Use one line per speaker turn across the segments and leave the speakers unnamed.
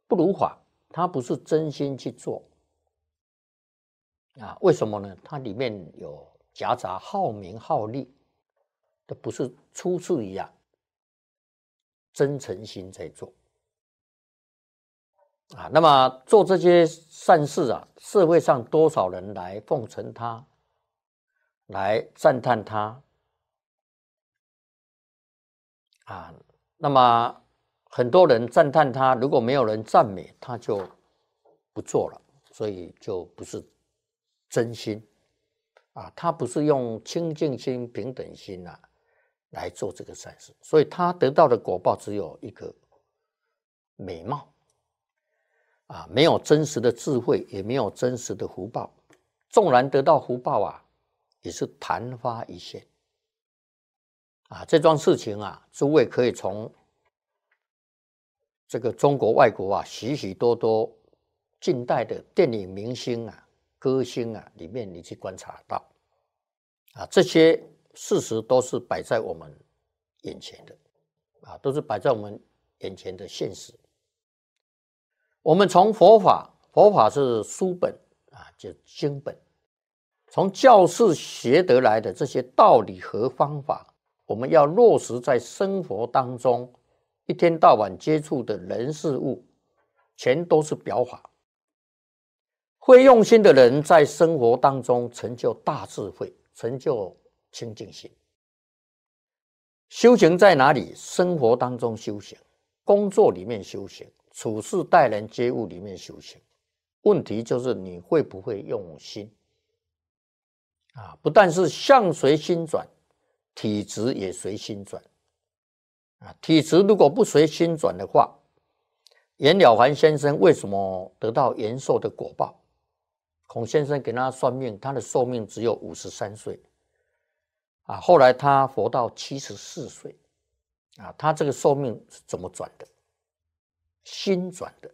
不如法，他不是真心去做为什么呢？它里面有夹杂好名好利，这不是出自于真诚心在做那么做这些善事社会上多少人来奉承他，来赞叹他那么很多人赞叹他，如果没有人赞美，他就不做了，所以就不是真心他不是用清净心、平等心来做这个善事，所以他得到的果报只有一个美貌没有真实的智慧，也没有真实的福报。纵然得到福报也是昙花一现这桩事情诸位可以从这个中国外国许许多多近代的电影明星歌星里面你去观察到这些事实都是摆在我们眼前的都是摆在我们眼前的现实。我们从佛法是书本就经本，从教室学得来的这些道理和方法，我们要落实在生活当中，一天到晚接触的人事物全都是表法。会用心的人在生活当中成就大智慧，成就清净心。修行在哪里？生活当中修行，工作里面修行，处事待人接物里面修行。问题就是你会不会用心不但是相随心转，体质也随心转体质如果不随心转的话，袁了凡先生为什么得到延寿的果报？孔先生给他算命，他的寿命只有53岁后来他活到74岁他这个寿命是怎么转的？心转的。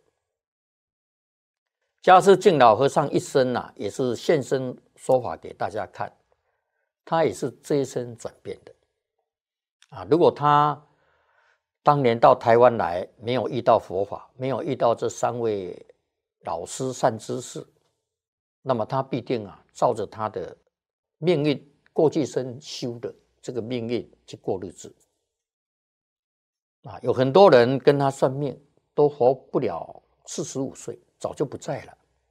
迦叶净老和尚一生也是现身说法给大家看，他也是这一生转变的如果他当年到台湾来，没有遇到佛法，没有遇到这3位老师善知识，那么他必定照着他的命运，过去生修的这个命运去过日子有很多人跟他算命都活不了45岁，早就不在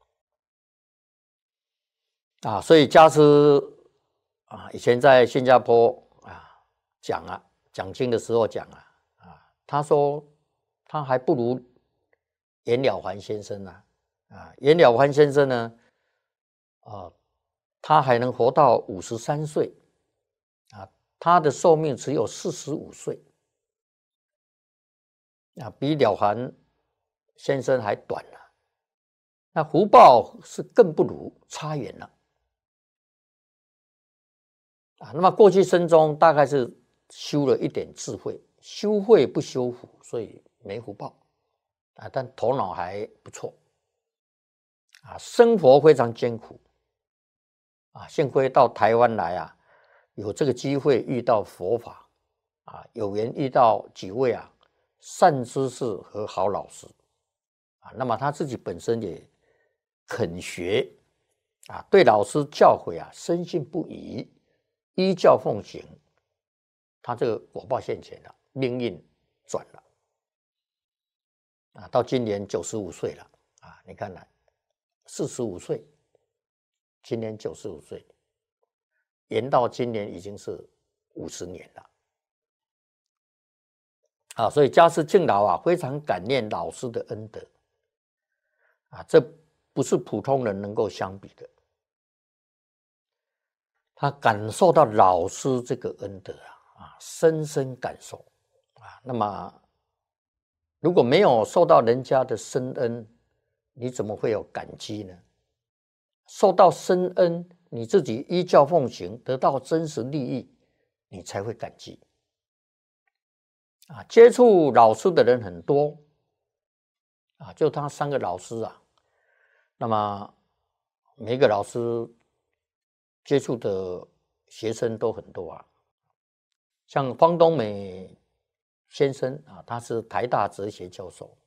了所以迦叶以前在新加坡讲经的时候讲他说他还不如袁了凡先生袁了凡先生呢他还能活到53岁他的寿命只有45岁比了凡先生还短那福报是更不如，差远了那么过去生中大概是修了一点智慧，修慧不修福，所以没福报但头脑还不错生活非常艰苦幸亏到台湾来有这个机会遇到佛法有缘遇到几位善知识和好老师那么他自己本身也肯学对老师教诲深信不疑，依教奉行，他这个果报现前了，命运转了到今年95岁了你看45岁，今年95岁，延到今年已经是50年了所以迦叶净老非常感念老师的恩德这不是普通人能够相比的。他感受到老师这个恩德深深感受那么如果没有受到人家的深恩，你怎么会有感激呢？受到深恩，你自己依教奉行，得到真实利益，你才会感激接触老师的人很多就他3个老师那么每个老师接触的学生都很多像方东美先生他是台大哲学教授